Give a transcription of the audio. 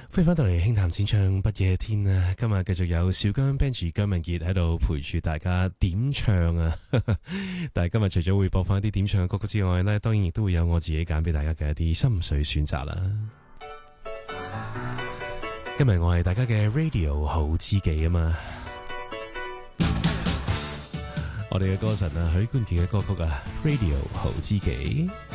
歡迎翻到嚟輕談淺唱不夜天啊！今日繼續有小姜 Benji 姜文傑喺度陪住大家點唱啊！但係今日除咗會播放一啲點唱嘅歌曲之外呢，當然亦都會有我自己揀俾大家嘅一啲心水選擇啦。因為我係大家嘅 Radio 好知己啊嘛，我哋嘅歌神啊許冠傑嘅歌曲啊 Radio 好知己。